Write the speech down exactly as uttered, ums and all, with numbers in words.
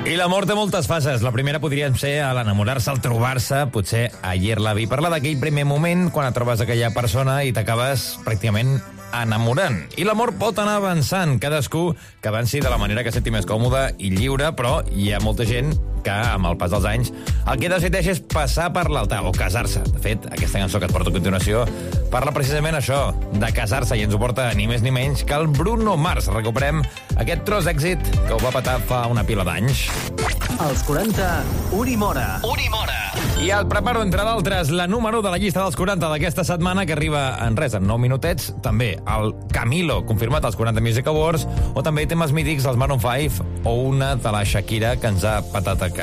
I l'amor té moltes fases. La primera podria ser a l'enamorar-se, al trobar-se, potser a llir-la-vi. Parlar d'aquell primer moment quan et trobes aquella persona i t'acabes pràcticament enamorant. I l'amor pot anar avançant, cadascú que avanci de la manera que senti més còmode i lliure, però hi ha molta gent que, amb el pas dels anys, el que decideix és passar per l'altar o casar-se. De fet, aquesta cançó que et porto a continuació parla precisament això, de casar-se, i ens ho porta ni més ni menys que el Bruno Mars. Recuperem aquest tros d'èxit que ho va patar fa una pila d'anys. Als quaranta, Unimora. Unimora. I et preparo, entre d'altres, la número de la llista dels quaranta d'aquesta setmana, que arriba en res, en nou minutets. També el Camilo, confirmat als quaranta Music Awards, o també temes mítics dels Maroon cinc o una de la Shakira que ens ha patat a